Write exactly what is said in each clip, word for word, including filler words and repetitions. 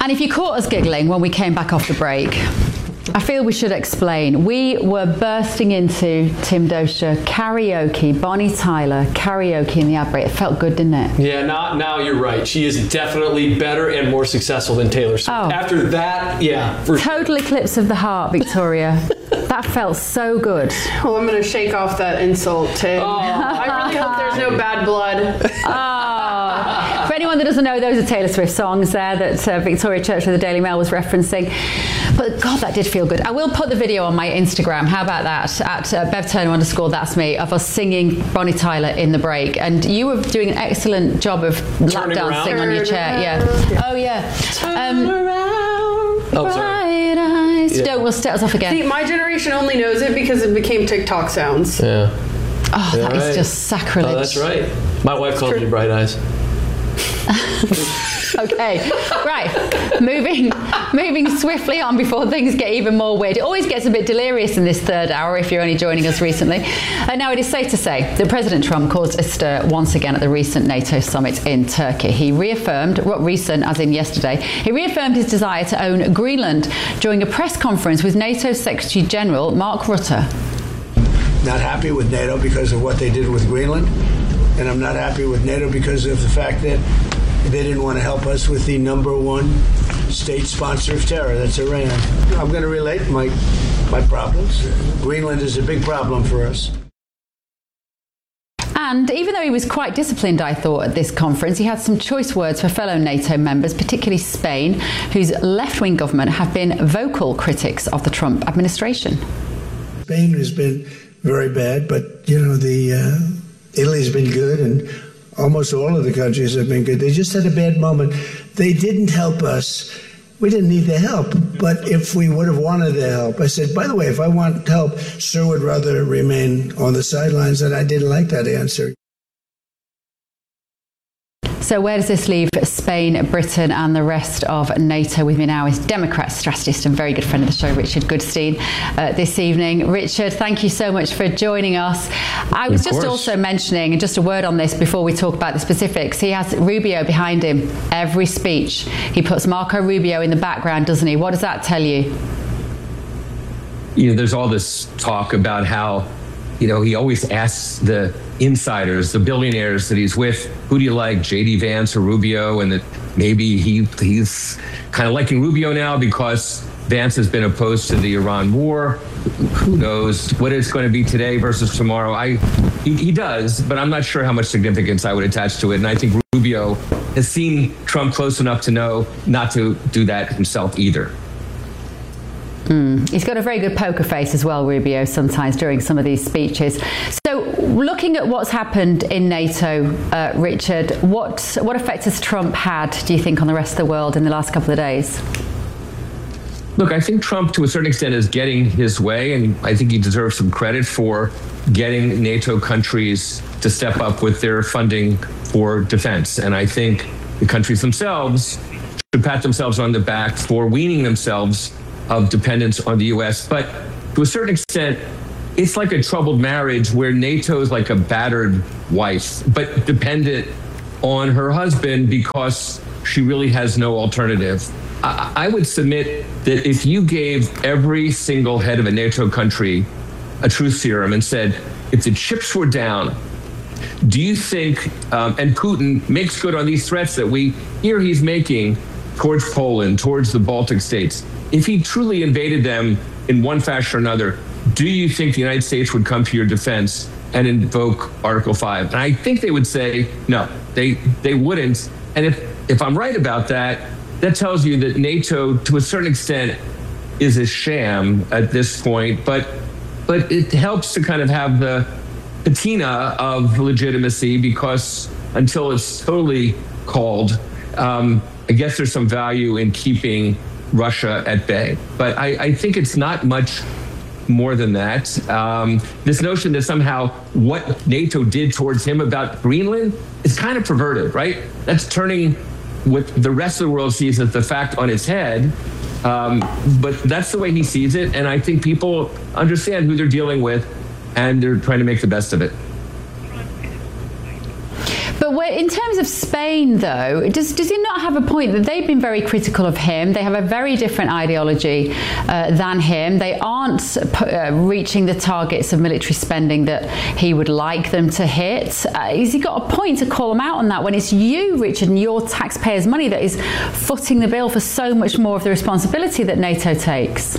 And if you caught us giggling when we came back off the break, I feel we should explain. We were bursting into Tim Doescher karaoke, Bonnie Tyler karaoke in the ad break. It felt good, didn't it? Yeah, now, now you're right. She is definitely better and more successful than Taylor Swift. Oh. After that, yeah. For Total eclipse of the heart, Victoria. That felt so good. Well, I'm going to shake off that insult, Tim. Oh. I really hope there's no bad blood. Oh. For anyone that doesn't know, those are Taylor Swift songs there that uh, Victoria Church of the Daily Mail was referencing. But God, that did feel good. I will put the video on my Instagram. How about that? At uh, Bev Turner underscore that's me, of us singing Bonnie Tyler in the break. And you were doing an excellent job of lap dancing on your chair. Yeah. Oh, yeah. Turn Um, around. Oh, sorry. Bright eyes. Yeah. Don't, we'll start us off again. See, my generation only knows it because it became TikTok sounds. Yeah. Oh, Yeah, that right. is just sacrilege. Oh, that's right. My wife calls me Bright Eyes. Okay, right. Moving, moving swiftly on before things get even more weird. It always gets a bit delirious in this third hour if you're only joining us recently. And now it is safe to say that President Trump caused a stir once again at the recent NATO summit in Turkey. He reaffirmed, what recent, as in yesterday, he reaffirmed his desire to own Greenland during a press conference with NATO Secretary General Mark Rutte. Not happy with NATO because of what they did with Greenland, and I'm not happy with NATO because of the fact that they didn't want to help us with the number one state sponsor of terror, that's Iran. I'm going to relate my my problems. Greenland is a big problem for us. And even though he was quite disciplined, I thought, at this conference, he had some choice words for fellow NATO members, particularly Spain, whose left-wing government have been vocal critics of the Trump administration. Spain has been very bad, but, you know, the uh, Italy's been good, and almost all of the countries have been good. They just had a bad moment. They didn't help us. We didn't need the help. But if we would have wanted the help, I said, by the way, if I want help, Sir would rather remain on the sidelines. And I didn't like that answer. So where does this leave Spain, Britain and the rest of NATO? With me now is Democrat strategist and very good friend of the show, Richard Goodstein, uh, this evening. Richard, thank you so much for joining us. I was just also mentioning, and just a word on this before we talk about the specifics, he has Rubio behind him every speech. He puts Marco Rubio in the background, doesn't he? What does that tell you? You know, there's all this talk about how, you know, he always asks the insiders, the billionaires that he's with, who do you like, J D Vance or Rubio? And that maybe he he's kind of liking Rubio now because Vance has been opposed to the Iran war. Who knows what it's going to be today versus tomorrow? I he, he does, but I'm not sure how much significance I would attach to it. And I think Rubio has seen Trump close enough to know not to do that himself either. Mm. He's got a very good poker face as well, Rubio, sometimes during some of these speeches. So looking at what's happened in NATO, uh, Richard, what what effect has Trump had, do you think, on the rest of the world in the last couple of days? Look, I think Trump, to a certain extent, is getting his way, and I think he deserves some credit for getting NATO countries to step up with their funding for defense. And I think the countries themselves should pat themselves on the back for weaning themselves of dependence on the U S. But to a certain extent, it's like a troubled marriage where NATO is like a battered wife, but dependent on her husband because she really has no alternative. I, I would submit that if you gave every single head of a NATO country a truth serum and said, if the chips were down, do you think, um, and Putin makes good on these threats that we hear he's making towards Poland, towards the Baltic states, if he truly invaded them in one fashion or another, do you think the United States would come to your defense and invoke Article five? And I think they would say, no, they they wouldn't. And if, if I'm right about that, that tells you that NATO, to a certain extent, is a sham at this point. But but it helps to kind of have the patina of legitimacy, because until it's totally called, um, I guess there's some value in keeping Russia at bay. But I, I think it's not much more than that. Um, this notion that somehow what NATO did towards him about Greenland is kind of perverted, right? That's turning what the rest of the world sees as the fact on its head. Um, but that's the way he sees it. And I think people understand who they're dealing with, and they're trying to make the best of it. But But in terms of Spain, though, does does he not have a point that they've been very critical of him? They have a very different ideology uh, than him. They aren't uh, reaching the targets of military spending that he would like them to hit. Uh, has he got a point to call them out on that when it's you, Richard, and your taxpayers' money that is footing the bill for so much more of the responsibility that NATO takes?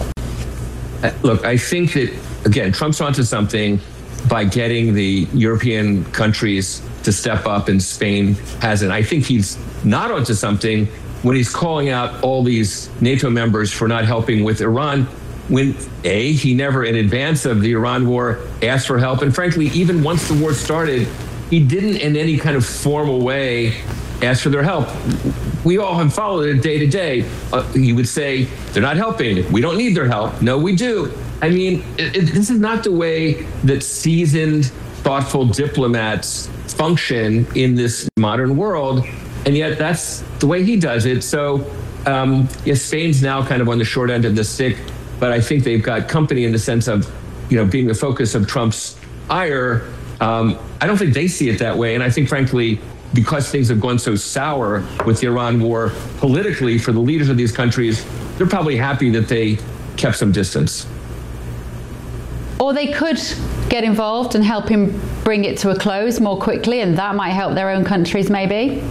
Uh, look, I think that, again, Trump's onto something by getting the European countries to step up, and Spain hasn't. I think he's not onto something when he's calling out all these NATO members for not helping with Iran, when A, he never in advance of the Iran war asked for help. And frankly, even once the war started, he didn't in any kind of formal way ask for their help. We all have followed it day to day. Uh, he would say, they're not helping. We don't need their help. No, we do. I mean, it, it, this is not the way that seasoned, thoughtful diplomats function in this modern world. And yet that's the way he does it. So, um, yes, Spain's now kind of on the short end of the stick, but I think they've got company in the sense of, you know, being the focus of Trump's ire. Um, I don't think they see it that way. And I think, frankly, because things have gone so sour with the Iran war politically for the leaders of these countries, they're probably happy that they kept some distance. Or they could get involved and help him bring it to a close more quickly, and that might help their own countries, maybe.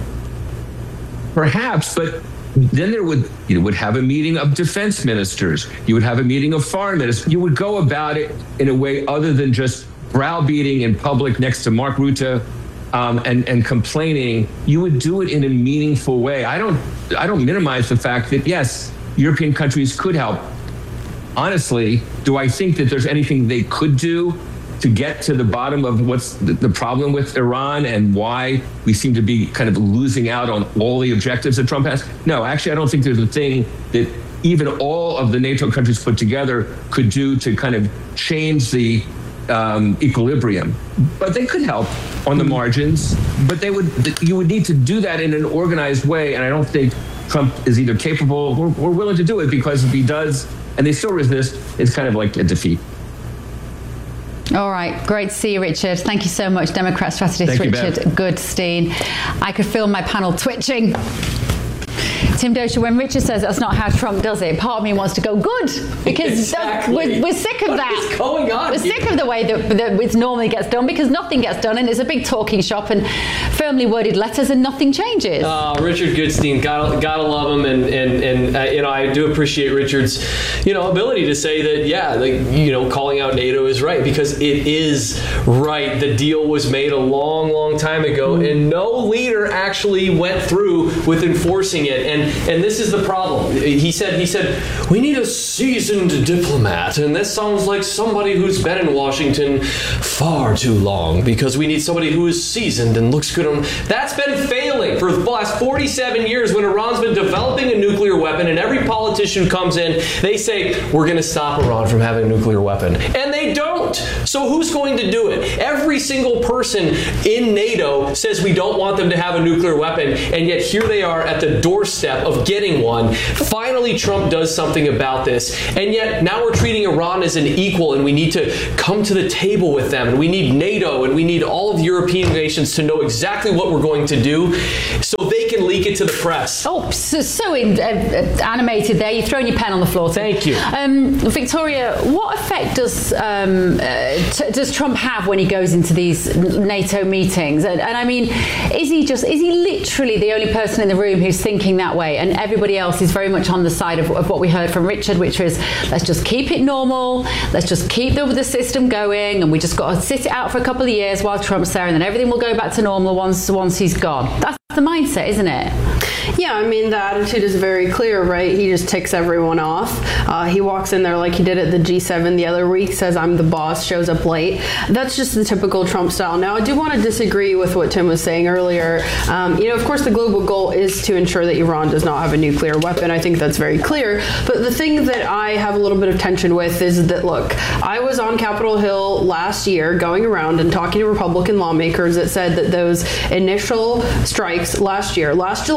Perhaps, but then there would you would have a meeting of defense ministers. You would have a meeting of foreign ministers. You would go about it in a way other than just browbeating in public next to Mark Rutte um, and and complaining. You would do it in a meaningful way. I don't I don't minimize the fact that yes, European countries could help. Honestly, do I think that there's anything they could do to get to the bottom of what's the problem with Iran and why we seem to be kind of losing out on all the objectives that Trump has? No, actually, I don't think there's a thing that even all of the NATO countries put together could do to kind of change the um, equilibrium. But they could help on the margins, but they would. You would need to do that in an organized way, and I don't think Trump is either capable or, or willing to do it, because if he does, and they still resist, it's kind of like a defeat. All right. Great to see you, Richard. Thank you so much, Democrat strategist Thank you, Richard Ben. Goodstein. I could feel my panel twitching. Tim Doescher, when Richard says that's not how Trump does it, part of me wants to go, good, because Exactly. we're, we're sick of What that. is going on We're here? sick of the way that, that it normally gets done, because nothing gets done, and it's a big talking shop and firmly worded letters, and nothing changes. Uh, Richard Goodstein, gotta gotta love him, and and and uh, you know, I do appreciate Richard's you know ability to say that yeah, like you know calling out NATO is right, because it is right. The deal was made a long, long time ago, and no leader actually went through with enforcing it. And and this is the problem. He said he said we need a seasoned diplomat, and this sounds like somebody who's been in Washington far too long, because we need somebody who is seasoned and looks good on. That's been failing for the last forty-seven years, when Iran's been developing a nuclear weapon, and every politician who comes in, they say, we're going to stop Iran from having a nuclear weapon. And they don't. So who's going to do it? Every single person in NATO says we don't want them to have a nuclear weapon, and yet here they are at the doorstep of getting one. Finally, Trump does something about this, and yet now we're treating Iran as an equal, and we need to come to the table with them, and we need NATO, and we need all of the European nations to know exactly what we're going to do so they can leak it to the press. Oh, so, so in, uh, animated there. You've thrown your pen on the floor. Thank you. Um, Victoria, what effect does um, uh, t- does Trump have when he goes into these NATO meetings? And, and I mean, is he just, is he literally the only person in the room who's thinking that way, and everybody else is very much on the side of, of what we heard from Richard, which was, let's just keep it normal, let's just keep the, the system going, and we just got to sit it out for a couple of years while Trump's there, and then everything will go back to normal once once he's gone. That's the mindset, isn't it? Yeah, I mean, the attitude is very clear, right? He just ticks everyone off. Uh, he walks in there like he did at the G seven the other week, says, I'm the boss, shows up late. That's just the typical Trump style. Now, I do want to disagree with what Tim was saying earlier. Um, you know, of course, the global goal is to ensure that Iran does not have a nuclear weapon. I think that's very clear. But the thing that I have a little bit of tension with is that, look, I was on Capitol Hill last year going around and talking to Republican lawmakers that said that those initial strikes last year, last July, so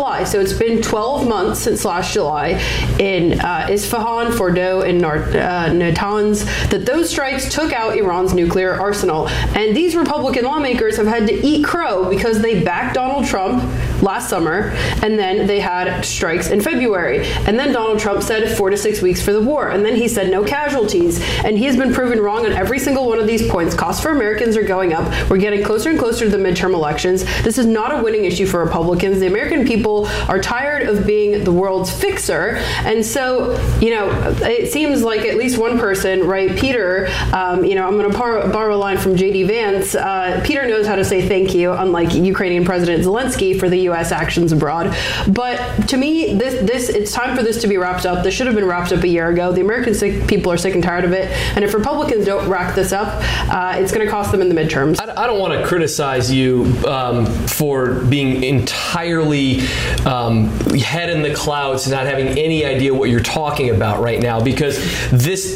it's been twelve months since last July in uh, Isfahan, Fordow, and Nar- uh, Natanz that those strikes took out Iran's nuclear arsenal. And these Republican lawmakers have had to eat crow because they backed Donald Trump last summer, and then they had strikes in February. And then Donald Trump said four to six weeks for the war. And then he said no casualties. And he has been proven wrong on every single one of these points. Costs for Americans are going up. We're getting closer and closer to the midterm elections. This is not a winning issue for Republicans. The American people are tired of being the world's fixer. And so, you know, it seems like at least one person, right, Peter, um, you know, I'm going to borrow, borrow a line from J D Vance. Uh, Peter knows how to say thank you, unlike Ukrainian President Zelensky, for the U S actions abroad. But to me, this, this it's time for this to be wrapped up. This should have been wrapped up a year ago. The American sick, people are sick and tired of it. And if Republicans don't wrap this up, uh, it's going to cost them in the midterms. I, I don't want to criticize you um, for being entirely um, head in the clouds, not having any idea what you're talking about right now, because this.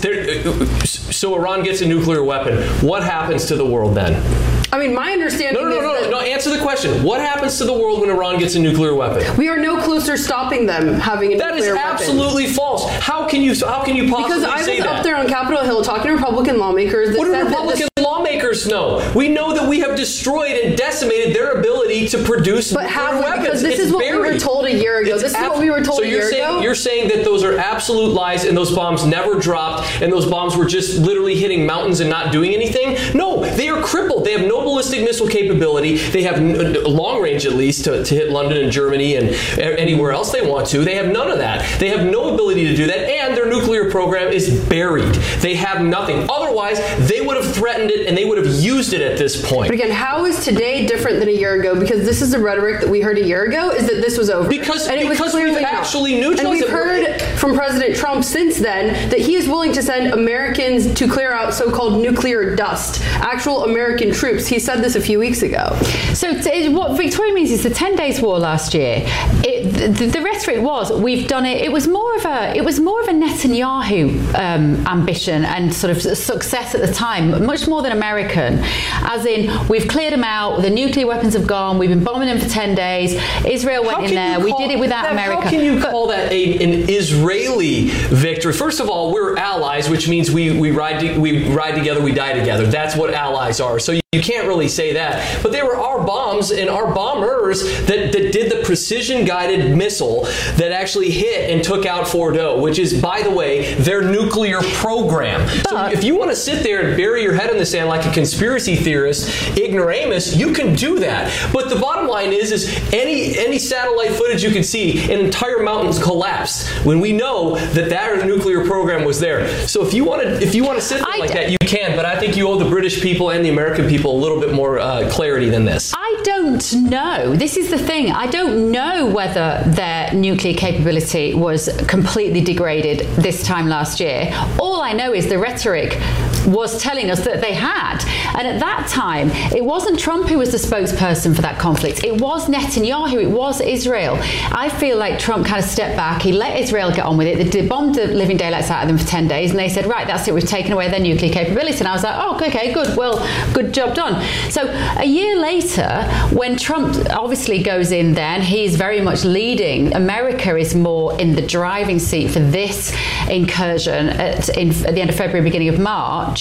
So Iran gets a nuclear weapon. What happens to the world then? I mean, my understanding no, no, is no, that no, no. Answer the question. What happens to the world when Iran gets a nuclear weapon? we are no closer stopping them having a That is nuclear weapon. absolutely false. How can you? How can you possibly Because I say was that? up there on Capitol Hill talking to Republican lawmakers. That What do said that Republican this- lawmakers know? We know that we have destroyed and decimated their ability to produce But nuclear have we? weapons. Because this It's is what buried. we were told a year ago. It's this is ab- what we were told so a you're year saying, ago. You're saying that those are absolute lies and those bombs never dropped and those bombs were just literally hitting mountains and not doing anything? No, they are crippled. They have no ballistic missile capability. They have n- long range, at least, to, to hit London and Germany and anywhere else they want to. They have none of that. They have no ability to do that, and their nuclear program is buried. They have nothing. Otherwise, they would have threatened it and they would have used it at this point. But again, how is today different than a year ago? Because this is the rhetoric that we heard a year ago, is that this was over. Because- and it was because clearly we've not. actually neutralized And we've it. heard from President Trump since then that he is willing to send Americans to clear out so-called nuclear dust, actual American troops. He said this a few weeks ago. So t- what Victoria means is the ten days war last year. It, the, the rhetoric was we've done it. It was more of a it was more of a Netanyahu um, ambition and sort of success at the time, much more than American. As in, we've cleared them out. The nuclear weapons have gone. We've been bombing them for ten days. Israel went How in can there. you We call- did it without Bev, America. How can you But- call that a, an Israeli victory? First of all, we're allies, which means we we ride to, we ride together, we die together. That's what allies are. So you, you can't really say that. But they were our bombs and our bombers that, that did the precision-guided missile that actually hit and took out Fordow, which is, by the way, their nuclear program. So But- if you want to sit there and bury your head in the sand like a conspiracy theorist, ignoramus, you can do that. But the bottom line is, is any any satellite footage you can see, an entire mountain's collapsed when we know that that nuclear program was there. So if you want to if you want to sit there I like d- that, you can. But I think you owe the British people and the American people a little bit more uh, clarity than this. I don't know. This is the thing. I don't know whether their nuclear capability was completely degraded this time last year. All I know is the rhetoric was telling us that they had. And at that time, it wasn't Trump who was the spokesperson for that conflict. It was Netanyahu. It was Israel. I feel like Trump kind of stepped back. He let Israel get on with it. They bombed the living daylights out of them for ten days. And they said, right, that's it. We've taken away their nuclear capability. And I was like, oh, okay, good. Well, good job done. So a year later, when Trump obviously goes in then, he's very much leading. America is more in the driving seat for this incursion at, in, at the end of February, beginning of March.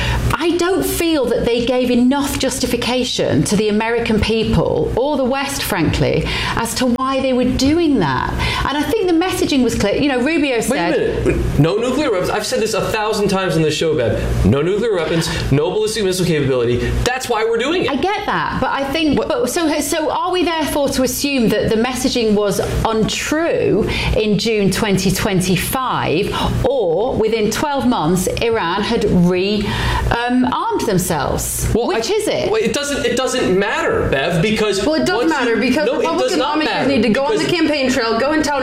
I don't feel that they gave enough justification to the American people or the West, frankly, as to why they were doing that. And I think the messaging was clear. You know, Rubio said... Wait a minute. No nuclear weapons. I've said this a thousand times on this show, Bev. No nuclear weapons, no ballistic missile capability. That's why we're doing it. I get that, but I think but so. So are we therefore to assume that the messaging was untrue in June twenty twenty-five, or within twelve months Iran had re-armed um, themselves? Well, Which I- is it? Well, it doesn't. It doesn't matter, Bev, because Well, it does once matter you- because no, it does Republican not lawmakers matter need to go on because- the campaign trail, go in town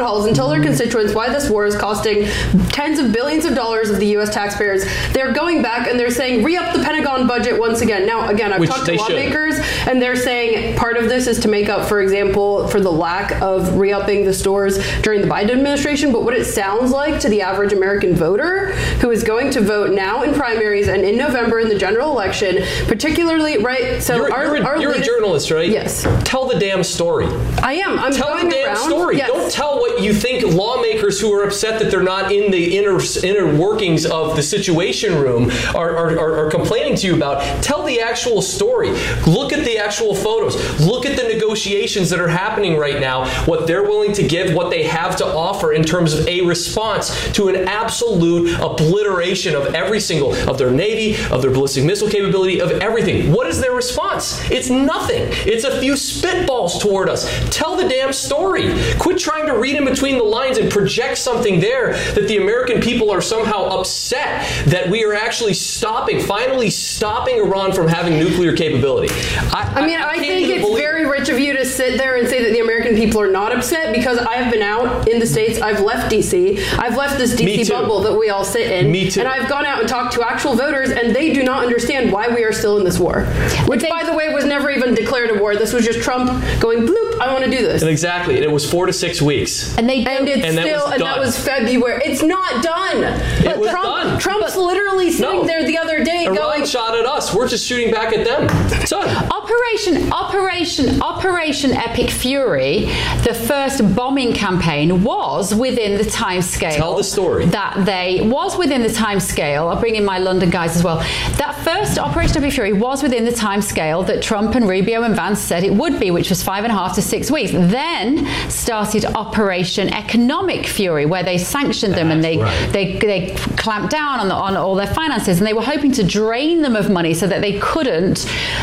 halls and tell their constituents why this war is costing tens of billions of dollars of the U S taxpayers. They're going back and they're saying, re-up the Pentagon budget once again. Now, again, I've Which talked to lawmakers, should. and they're saying part of this is to make up, for example, for the lack of re-upping the stores during the Biden administration. But what it sounds like to the average American voter who is going to vote now in primaries and in November in the general election, particularly, right? So You're, our, you're, a, our you're a latest- journalist, right? Yes. Tell the damn story. I am. I'm Tell going the damn around. story. Yes. Don't tell what you think lawmakers who are upset that they're not in the inner inner workings of the Situation Room are, are, are, are complaining to you about. Tell the actual story. Look at the actual photos. Look at the negotiations that are happening right now, what they're willing to give, what they have to offer in terms of a response to an absolute obliteration of every single, of their Navy, of their ballistic missile capability, of everything. What is their response? It's nothing. It's a few spitballs toward us. Tell the damn story. Quit trying to read in between the lines and project something there that the American people are somehow upset that we are actually stopping, finally stopping Iran from having nuclear capability. I, I mean, I, I think it's believe- very rich of you to sit there and say that the American people are not upset, because I have been out in the States. I've left D C. I've left this D C bubble that we all sit in. Me too. And I've gone out and talked to actual voters, and they do not understand why we are still in this war. Which, they, by the way, was never even declared a war. This was just Trump going, bloop, I want to do this. And exactly. And it was four to six weeks. And they and it's and that still, was and done. that was February. It's not done. It But was Trump, done. Trump's literally sitting No. there the other day Iran going, shot at us. We're just shooting back at them. It's done. Operation Operation Operation Epic Fury, the first bombing campaign, was within the time scale. Tell the story. That they was within the time scale. I'll bring in my London guys as well. That first Operation Epic Fury was within the time scale that Trump and Rubio and Vance said it would be, which was five and a half to six weeks. Then started Operation Economic Fury, where they sanctioned them and they right. they they clamped down on the, on all their finances, and they were hoping to drain them of money so that they couldn't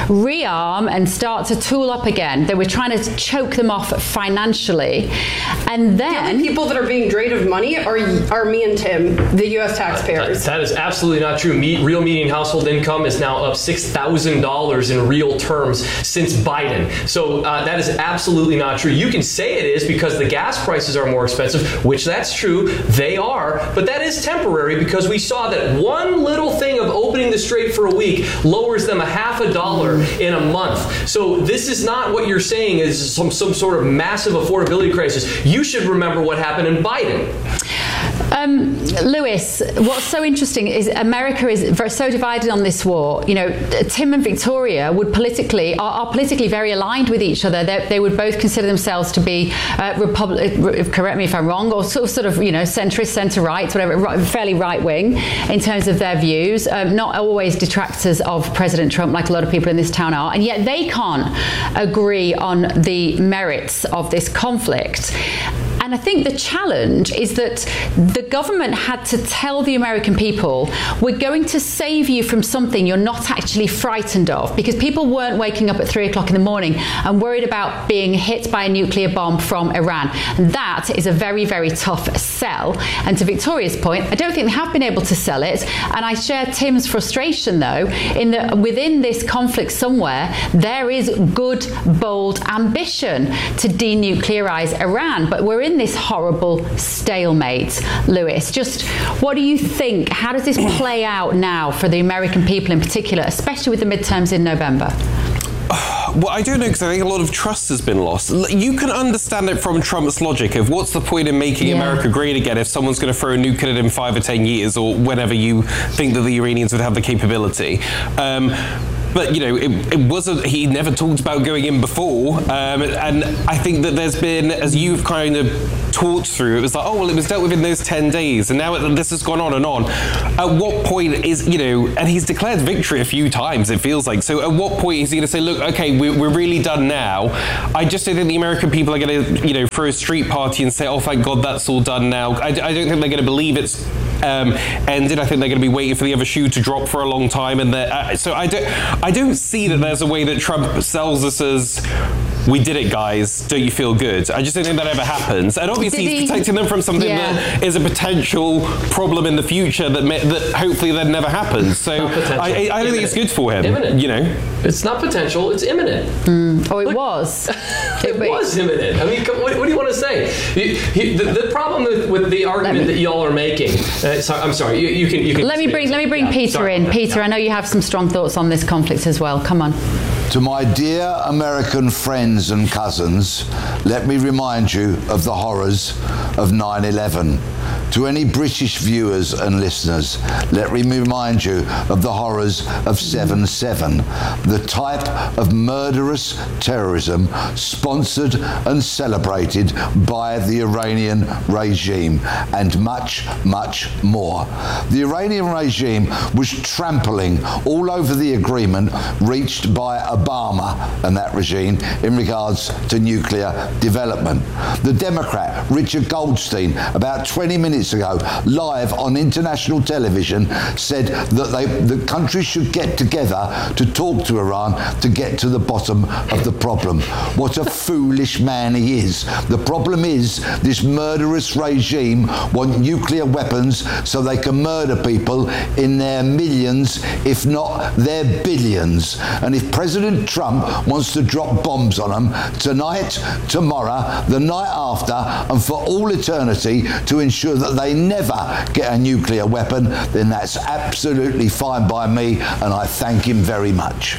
rearm and start to tool up again. They were trying to choke them off financially, and the then only people that are being drained of money are are me and Tim, the U S taxpayers. That, that is absolutely not true. Me, real median household income is now up six thousand dollars in real terms since Biden. So uh, that is absolutely not true. You can say it is because the gas prices are more expensive, which that's true. They are. But that is temporary, because we saw that one little thing of opening the Strait for a week lowers them a half a dollar in a month. So this is not what you're saying is some, some sort of massive affordability crisis. You should remember what happened in Biden. Um, Lewis, what's so interesting is America is very, so divided on this war. You know, Tim and Victoria would politically are, are politically very aligned with each other. They, they would both consider themselves to be uh, Republic. Correct me if I'm wrong, or sort of, sort of you know, centrist, centre right, whatever, fairly right wing in terms of their views. Um, not always detractors of President Trump, like a lot of people in this town are, and yet they can't agree on the merits of this conflict. And I think the challenge is that the government had to tell the American people, we're going to save you from something you're not actually frightened of, because people weren't waking up at three o'clock in the morning and worried about being hit by a nuclear bomb from Iran. And that is a very, very tough sell. And to Victoria's point, I don't think they have been able to sell it. And I share Tim's frustration, though, in that within this conflict somewhere, there is good, bold ambition to denuclearize Iran. But we're in this horrible stalemate. Lewis, just what do you think? How does this play out now for the American people in particular, especially with the midterms in November? Well, I don't know, because I think a lot of trust has been lost. You can understand it from Trump's logic of what's the point in making yeah. America great again if someone's going to throw a nuke at it in five or ten years, or whenever you think that the Iranians would have the capability. Um, But, you know, it, it wasn't, he never talked about going in before. Um, and I think that there's been, as you've kind of talked through, it was like, oh, well, it was dealt with in those ten days. And now it, this has gone on and on. At what point is, you know, and he's declared victory a few times, it feels like. So at what point is he going to say, look, okay, we're, we're really done now? I just don't think the American people are going to, you know, throw a street party and say, oh, thank God, that's all done now. I, I don't think they're going to believe it's um, ended. I think they're going to be waiting for the other shoe to drop for a long time. And uh, so I don't, I don't see that there's a way that Trump sells us as we did it, guys, don't you feel good? I just don't think that ever happens. And obviously Did he's he- protecting them from something Yeah. that is a potential problem in the future that may, that hopefully then never happens. So Not potential. I, I, I don't think it's good for him. Imminent. You know, It's not potential, it's imminent. Oh, it was. It was imminent. I mean, come- what, what do you want to say? You, you, the, the problem with, with the argument me- that y'all are making, uh, so, I'm sorry, you, you can you can. Let me bring let me bring Yeah, Peter sorry in. about that. Peter, Yeah. I know you have some strong thoughts on this conflict as well. Come on. To my dear American friends and cousins, let me remind you of the horrors of nine eleven. To any British viewers and listeners, let me remind you of the horrors of seven seven, the type of murderous terrorism sponsored and celebrated by the Iranian regime, and much, much more. The Iranian regime was trampling all over the agreement reached by Obama and that regime in regards to nuclear development. The Democrat Richard Goldstein, about twenty minutes ago, live on international television, said that they, the countries should get together to talk to Iran to get to the bottom of the problem. What a foolish man he is. The problem is this murderous regime want nuclear weapons so they can murder people in their millions, if not their billions. And if President Trump wants to drop bombs on them tonight, tomorrow, the night after, and for all eternity to ensure that they never get a nuclear weapon, then that's absolutely fine by me, and I thank him very much.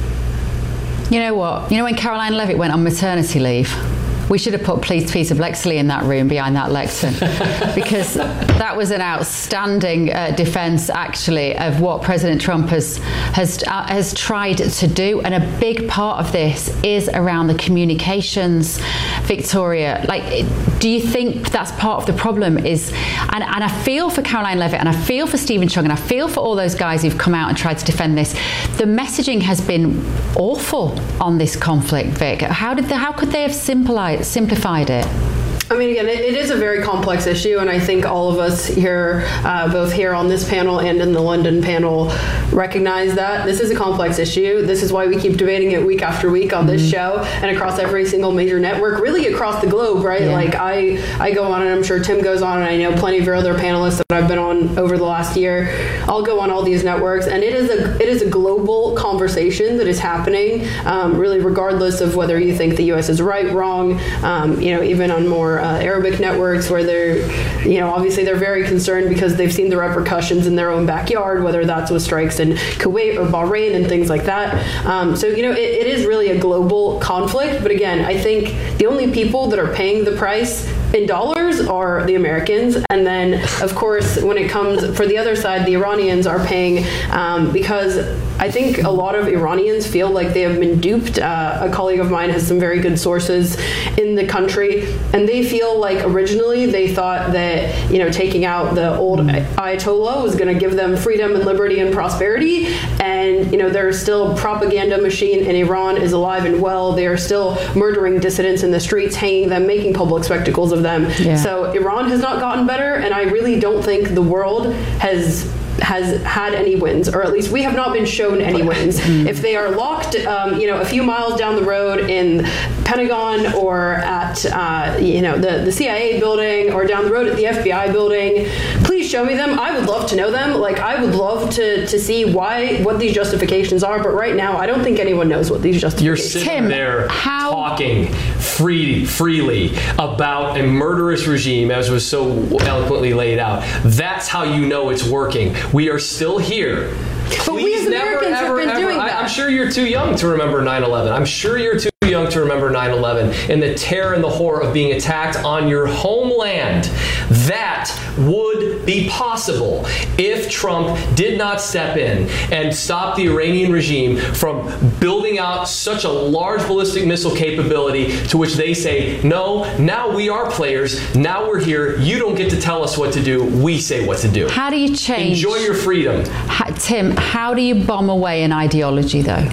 You know what? You know when Caroline Levitt went on maternity leave? We should have put Please Peter Blexley in that room behind that lectern, because that was an outstanding uh, defence, actually, of what President Trump has has uh, has tried to do. And a big part of this is around the communications, Victoria. Like, do you think that's part of the problem? Is and, and I feel for Caroline Levitt, and I feel for Stephen Chung, and I feel for all those guys who've come out and tried to defend this. The messaging has been awful on this conflict, Vic. How did the, how could they have simplified simplified it? I mean, again, it, it is a very complex issue, and I think all of us here, uh, both here on this panel and in the London panel, recognize that this is a complex issue. This is why we keep debating it week after week on this show and across every single major network, really across the globe, right? Yeah. Like I, I go on, and I'm sure Tim goes on, and I know plenty of your other panelists that I've been on over the last year. I'll go on all these networks, and it is a it is a global conversation that is happening, um, really regardless of whether you think the U S is right, wrong, um, you know, even on more Uh, Arabic networks where they're, you know, obviously they're very concerned because they've seen the repercussions in their own backyard, whether that's with strikes in Kuwait or Bahrain and things like that. Um, so, you know, it, it is really a global conflict. But again, I think the only people that are paying the price in dollars are the Americans. And then, of course, when it comes for the other side, the Iranians are paying um, because I think a lot of Iranians feel like they have been duped. Uh, a colleague of mine has some very good sources in the country, and they feel like originally they thought that, you know, taking out the old Ayatollah was going to give them freedom and liberty and prosperity. And, you know, there's still propaganda machine in Iran is alive and well. They are still murdering dissidents in the streets, hanging them, making public spectacles of them. Yeah. So Iran has not gotten better, and I really don't think the world has has had any wins, or at least we have not been shown any wins. If they are locked, um, you know, a few miles down the road in Pentagon or at, uh, you know, the, the C I A building or down the road at the F B I building, please show me them. I would love to know them. Like, I would love to, to see why, what these justifications are. But right now, I don't think anyone knows what these justifications You're are. sitting Tim, there how- talking free, freely about a murderous regime, as was so eloquently laid out. That's how you know it's working. We are still here. But we Please as never, Americans have ever, been ever- doing I, that. I'm sure you're too young to remember nine eleven. I'm sure you're too young to remember nine eleven and the terror and the horror of being attacked on your homeland. That would be possible if Trump did not step in and stop the Iranian regime from building out such a large ballistic missile capability, to which they say, no, now we are players, now we're here, you don't get to tell us what to do, we say what to do. How do you change? Enjoy your freedom. Ha- Tim, how do you bomb away an ideology, though?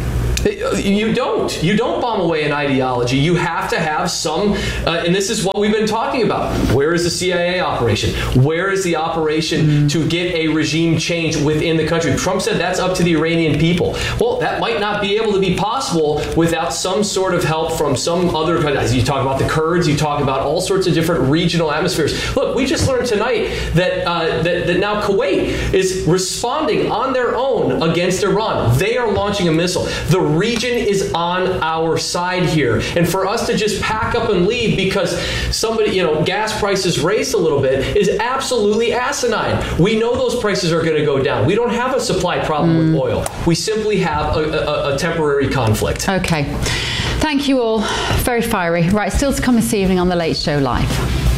You don't. You don't bomb away an ideology. You have to have some, uh, and this is what we've been talking about. Where is the C I A operation? Where is the operation mm. to get a regime change within the country? Trump said that's up to the Iranian people. Well, that might not be able to be possible without some sort of help from some other countries. You talk about the Kurds, you talk about all sorts of different regional atmospheres. Look, we just learned tonight that, uh, that, that now Kuwait is responding on their own against Iran. They are launching a missile. The region is on our side here. And for us to just pack up and leave because somebody, you know, gas prices raised a little bit is absolutely asinine. We know those prices are going to go down. We don't have a supply problem mm. with oil. We simply have a, a, a temporary conflict. Okay. Thank you all. Very fiery. Right, still to come this evening on The Late Show Live.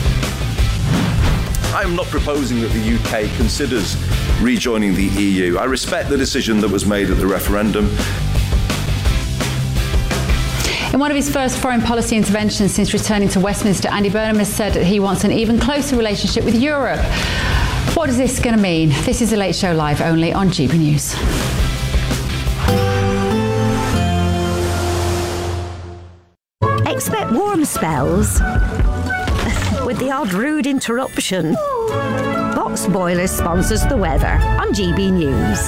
I am not proposing that the U K considers rejoining the E U. I respect the decision that was made at the referendum. In one of his first foreign policy interventions since returning to Westminster, Andy Burnham has said that he wants an even closer relationship with Europe. What is this going to mean? This is The Late Show Live, only on G B News. Expect warm spells with the odd rude interruption. Box Boilers sponsors the weather on G B News.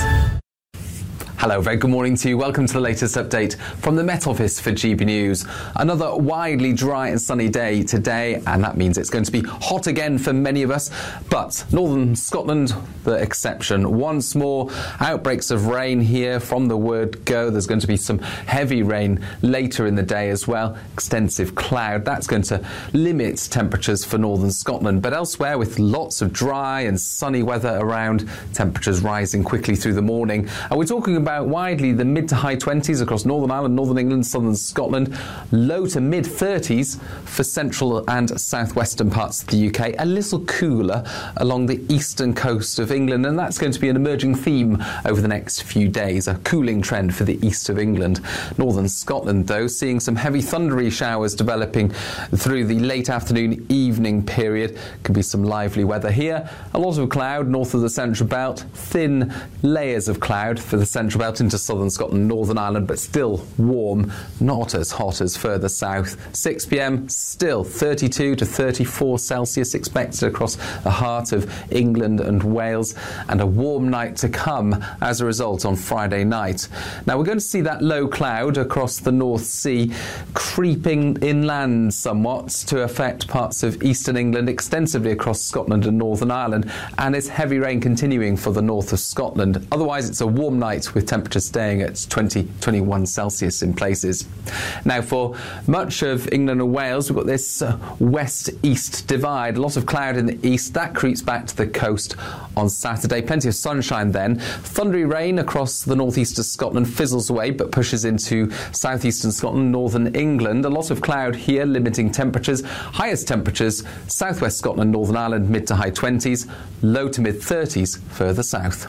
Hello, very good morning to you. Welcome to the latest update from the Met Office for G B News. Another widely dry and sunny day today, and that means it's going to be hot again for many of us. But northern Scotland, the exception. Once more, outbreaks of rain here from the word go. There's going to be some heavy rain later in the day as well. Extensive cloud. That's going to limit temperatures for northern Scotland. But elsewhere, with lots of dry and sunny weather around, temperatures rising quickly through the morning. And we're talking about About widely the mid to high twenties across Northern Ireland, Northern England, Southern Scotland, low to mid thirties for central and southwestern parts of the U K, a little cooler along the eastern coast of England, and that's going to be an emerging theme over the next few days, a cooling trend for the east of England. Northern Scotland, though, seeing some heavy thundery showers developing through the late afternoon evening period. Could be some lively weather here. A lot of cloud north of the central belt, thin layers of cloud for the central belt into southern Scotland, Northern Ireland, but still warm, not as hot as further south. six p.m, still thirty-two to thirty-four Celsius expected across the heart of England and Wales, and a warm night to come as a result on Friday night. Now we're going to see that low cloud across the North Sea creeping inland somewhat to affect parts of eastern England, extensively across Scotland and Northern Ireland, and it's heavy rain continuing for the north of Scotland. Otherwise, it's a warm night with temperatures staying at twenty, twenty-one Celsius in places. Now, for much of England and Wales, we've got this uh, west-east divide. A lot of cloud in the east. That creeps back to the coast on Saturday. Plenty of sunshine then. Thundery rain across the northeast of Scotland fizzles away, but pushes into southeastern Scotland, northern England. A lot of cloud here, limiting temperatures. Highest temperatures, southwest Scotland, Northern Ireland, mid to high twenties. Low to mid thirties further south.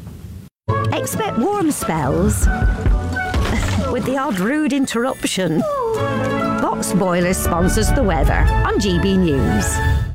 Expect warm spells with the odd rude interruption. Box Boilers sponsors the weather on G B News.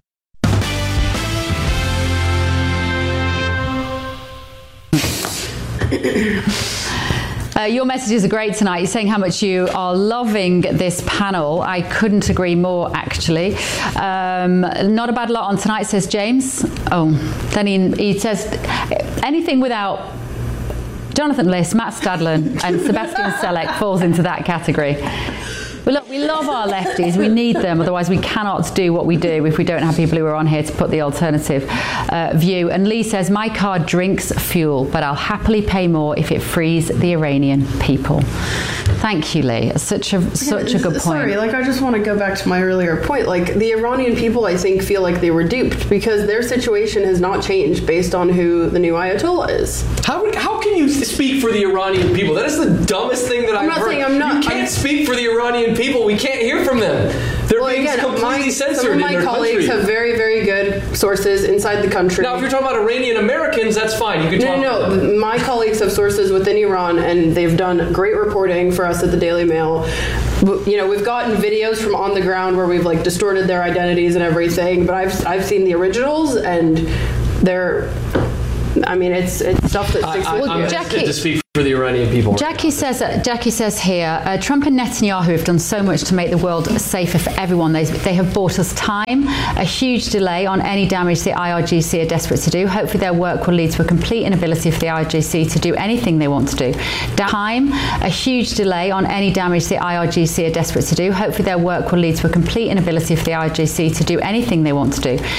Uh, your messages are great tonight. You're saying how much you are loving this panel. I couldn't agree more, actually. Um, not a bad lot on tonight, says James. Oh, then he, he says anything without Jonathan Liss, Matt Stadler and Sebastian Selleck falls into that category. But look, we love our lefties. We need them. Otherwise, we cannot do what we do if we don't have people who are on here to put the alternative uh, view. And Lee says, my car drinks fuel, but I'll happily pay more if it frees the Iranian people. Thank you, Lee. It's such a such a good point. Sorry, like I just want to go back to my earlier point. Like the Iranian people, I think, feel like they were duped because their situation has not changed based on who the new Ayatollah is. How how can you speak for the Iranian people? That is the dumbest thing that I'm I've not heard. Saying I'm not. You can't I'm, speak for the Iranian people. We can't hear from them. They're well, being again, completely my, censored some of in my their colleagues country. have very, very good sources inside the country. Now, if you're talking about Iranian Americans, that's fine. You can no, talk no, about no. them. My colleagues have sources within Iran, and they've done great reporting for us at the Daily Mail. You know, we've gotten videos from on the ground where we've like distorted their identities and everything, but I've I've seen the originals, and they're. I mean, it's it's stuff that sticks I, with I'm you. hesitant to speak for for the Iranian people. Jackie says, uh, Jackie says here, uh, Trump and Netanyahu have done so much to make the world safer for everyone. They, they have bought us time, a huge delay on any damage the I R G C are desperate to do. Hopefully their work will lead to a complete inability for the I R G C to do anything they want to do. Time, a huge delay on any damage the I R G C are desperate to do. Hopefully their work will lead to a complete inability for the I R G C to do anything they want to do.